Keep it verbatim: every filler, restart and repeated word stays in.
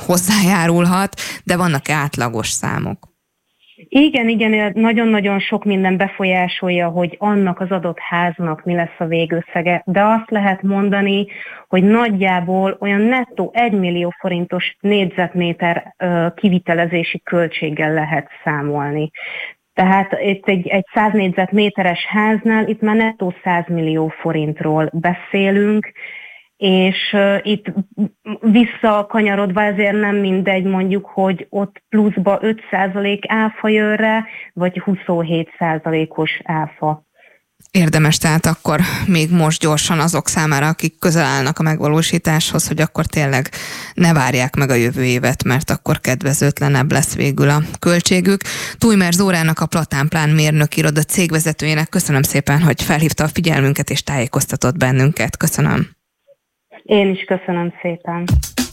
hozzájárulhat, de vannak átlagos számok? Igen, igen, nagyon-nagyon sok minden befolyásolja, hogy annak az adott háznak mi lesz a végösszege, de azt lehet mondani, hogy nagyjából olyan nettó egymillió forintos négyzetméter kivitelezési költséggel lehet számolni. Tehát itt egy, egy száz négyzetméteres háznál itt már nettó száz millió forintról beszélünk, és uh, itt visszakanyarodva ezért nem mindegy mondjuk, hogy ott pluszba öt százalék áfa jön rá, vagy huszonhét százalékos áfa. Érdemes tehát akkor még most gyorsan azok számára, akik közel állnak a megvalósításhoz, hogy akkor tényleg ne várják meg a jövő évet, mert akkor kedvezőtlenebb lesz végül a költségük. Tujmer Zórának, a Platánplán mérnök iroda cégvezetőjének köszönöm szépen, hogy felhívta a figyelmünket és tájékoztatott bennünket. Köszönöm. Én is köszönöm szépen.